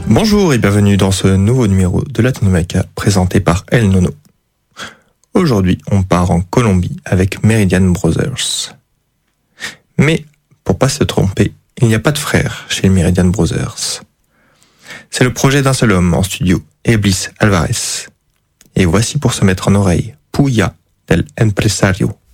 Bonjour et bienvenue dans ce nouveau numéro de Latinoamérica présenté par El Nono. Aujourd'hui, on part en Colombie avec Meridian Brothers. Mais, pour pas se tromper, il n'y a pas de frères chez les Meridian Brothers. C'est le projet d'un seul homme en studio, Eblis Alvarez. Et voici pour se mettre en oreille, Puya del Empresario.